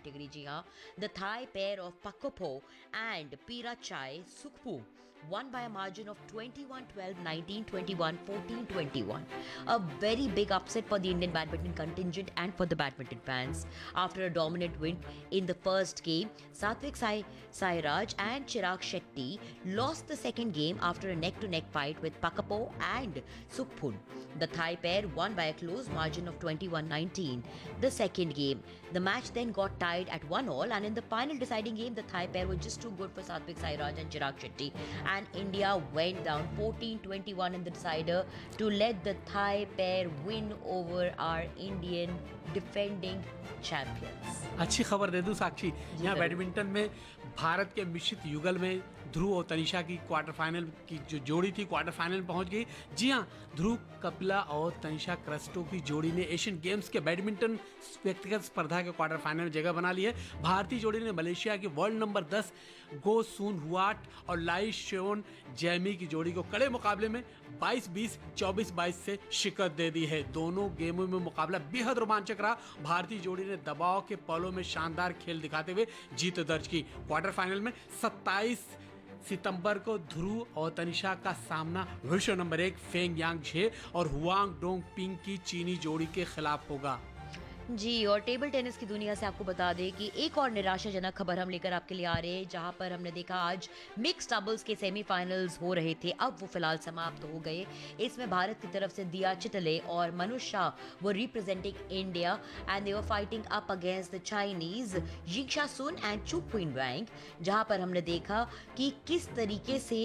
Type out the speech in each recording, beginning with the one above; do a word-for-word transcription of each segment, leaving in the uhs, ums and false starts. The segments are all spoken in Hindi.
category. जी हाँ, the Thai pair of Pakopo and Pirachai Sukpu won by a margin of twenty-one twelve, nineteen twenty-one, fourteen twenty-one. A very big upset for the Indian badminton contingent and for the badminton fans. After a dominant win in the first game, Satvik Sai Sairaj and Chirag Shetty lost the second game after a neck-to-neck fight with Pakapo and Sukpun. The Thai pair won by a close margin of twenty-one nineteen. The second game, the match then got tied at one all, and in the final deciding game, the Thai pair were just too good for Satvik Sairaj and Chirag Shetty, and India went down fourteen twenty-one in the decider to let the Thai pair win over our Indian defending champions. अच्छी खबर दे दूं साक्षी, यहाँ बैडमिंटन में भारत के मिश्रित युगल में ध्रुव और तनिषा की क्वार्टर फाइनल की जो जोड़ी थी क्वार्टर फाइनल में पहुंच गई। जी हाँ, ध्रुव कपिला और तनिषा क्रिस्टो की जोड़ी ने एशियन गेम्स के बैडमिंटन व्यक्तिगत स्पर्धा के क्वार्टर फाइनल में जगह बना ली है। भारतीय जोड़ी ने मलेशिया की वर्ल्ड नंबर दस गो सुन हुआट और लाई शेओन जैमी की जोड़ी को कड़े मुकाबले में बाईस बीस, चौबीस बाईस से शिकस्त दे दी है। दोनों गेमों में मुकाबला बेहद रोमांचक रहा। भारतीय जोड़ी ने दबाव के पलों में शानदार खेल दिखाते हुए जीत दर्ज की। क्वार्टर फाइनल में सत्ताईस सितंबर को ध्रुव और तनिषा का सामना विश्व नंबर एक फेंग यांग झे और हुआंग डोंग पिंग की चीनी जोड़ी के खिलाफ होगा। जी, और टेबल टेनिस की दुनिया से आपको बता दें कि एक और निराशाजनक खबर हम लेकर आपके लिए आ रहे हैं, जहां पर हमने देखा आज मिक्स डबल्स के सेमीफाइनल्स हो रहे थे, अब वो फिलहाल समाप्त हो गए। इसमें भारत की तरफ से दिया चितले और मनुष शाह वो representing India and they were fighting up against the Chinese यिंगशा soon and चू क्विन वैंग, जहां पर हमने देखा कि किस तरीके से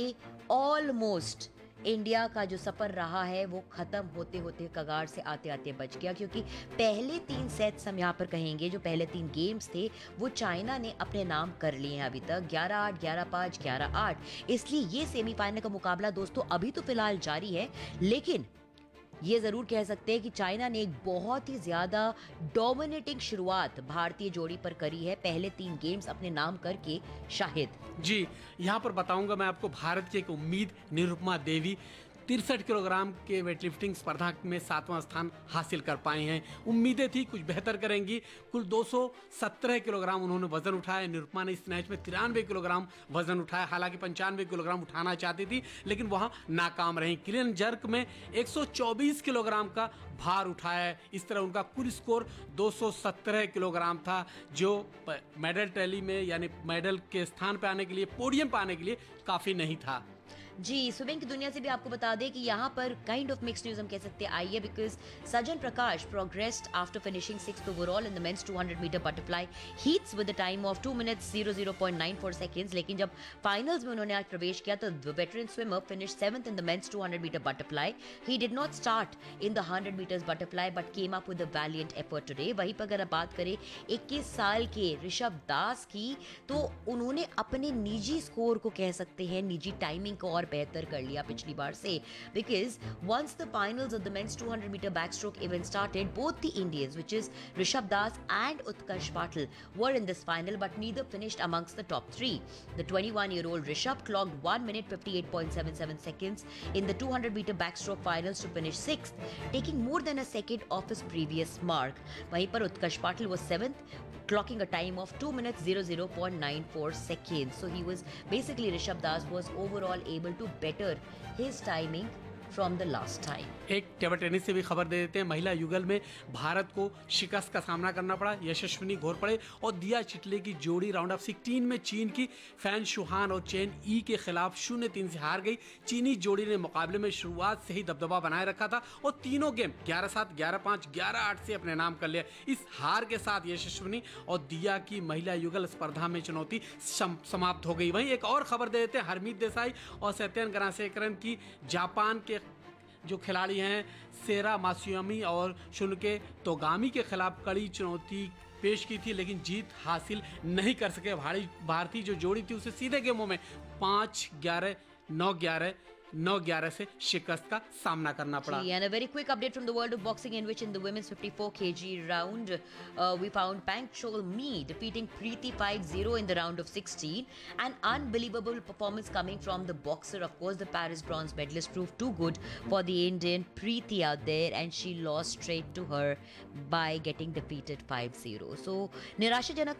ऑलमोस्ट इंडिया का जो सफर रहा है वो खत्म होते होते कगार से आते आते बच गया, क्योंकि पहले तीन सेट्स हम यहाँ पर कहेंगे, जो पहले तीन गेम्स थे वो चाइना ने अपने नाम कर लिए हैं अभी तक, ग्यारह आठ, ग्यारह पाँच, ग्यारह आठ। इसलिए ये सेमीफाइनल का मुकाबला दोस्तों अभी तो फिलहाल जारी है, लेकिन ये जरूर कह सकते हैं कि चाइना ने एक बहुत ही ज्यादा डोमिनेटिंग शुरुआत भारतीय जोड़ी पर करी है, पहले तीन गेम्स अपने नाम करके शाहिद। जी, यहाँ पर बताऊंगा मैं आपको भारत की एक उम्मीद निरुपमा देवी तिरसठ किलोग्राम के वेटलिफ्टिंग स्पर्धा में सातवां स्थान हासिल कर पाए हैं। उम्मीदें थी कुछ बेहतर करेंगी। कुल दो सौ सत्रह किलोग्राम उन्होंने वजन उठाया। निरुपमा ने इस मैच में तिरानवे किलोग्राम वजन उठाया। हालांकि पंचानवे किलोग्राम उठाना चाहती थी, लेकिन वहां नाकाम रही। क्लीन जर्क में एक सौ चौबीस किलोग्राम का भार उठाया है। इस तरह उनका कुल स्कोर दो सौ सत्रह किलोग्राम था, जो मेडल टैली में यानी मेडल के स्थान पर आने के लिए, पोडियम पर आने के लिए काफ़ी नहीं था। जी, स्विमिंग की दुनिया से भी आपको बता दें कि यहाँ पर काइंड ऑफ मिक्स्ड न्यूज हम कह सकते हैं आई है, because Sajjan Prakash progressed after finishing sixth overall in the mains two hundred metre butterfly heats with the time of two minutes zero zero point nine four seconds. लेकिन जब फाइनल्स में उन्होंने आज प्रवेश किया तो the veteran swimmer finish seventh in the mains two hundred metre butterfly. He did not start in the hundred metres butterfly but came up with a Valiant effort today. वहीं पर अगर आप बात करें इक्कीस साल के ऋषभ दास की, तो उन्होंने अपने निजी स्कोर को कह सकते हैं, निजी टाइमिंग को और बेहतर कर लिया पिछली बार से, because once the finals of the men's two hundred meter backstroke event started, both the Indians, which is Rishabh Das and Utkarsh Patil, were in this final, but neither finished amongst the top three. The twenty-one-year-old Rishabh clocked one minute fifty-eight point seven seven seconds in the two hundred meter backstroke finals to finish sixth, taking more than a second off his previous mark. वहीं पर Utkarsh Patil was seventh, clocking a time of two minutes zero zero point nine four seconds. So he was basically, Rishabh Das was overall able to better his timing from the last time. एक टेबल टेनिस से भी खबर दे देते हैं। महिला युगल में भारत को शिकस्त का सामना करना पड़ा। यशस्विनी घोरपड़े और दिया चिटले की जोड़ी राउंड ऑफ सिक्सटीन में चीन की फैन शुहान और चेन ई के खिलाफ शून्य तीन से हार गई। चीनी जोड़ी ने मुकाबले में शुरुआत से ही दबदबा बनाए रखा था और तीनों गेम ग्यारह सात, ग्यारह पाँच, ग्यारह आठ से अपने नाम कर लिया। इस हार के साथ यशस्विनी और दिया की महिला युगल स्पर्धा में चुनौती समाप्त हो गई। वहीं एक और खबर दे देते हैं, हरमीत देसाई और सत्यन गनासेकरन की जापान के जो खिलाड़ी हैं सेरा मासुयामी और शुनके तोगामी के खिलाफ कड़ी चुनौती पेश की थी, लेकिन जीत हासिल नहीं कर सके। भारतीय जो जोड़ी थी उसे सीधे गेमों में पाँच ग्यारह, नौ ग्यारह, नौ ग्यारह से शिकस्त का सामना करना पड़ा। And a very quick update from the world of boxing, in which in the women's fifty-four kilogram round uh, we found Pang Chol Mi defeating Preeti five zero in the round of sixteen. An unbelievable performance coming from the boxer. Of course, the Paris bronze medalist proved too good for the Indian Preeti out there, and she lost straight to her by getting defeated five zero. So निराशाजनक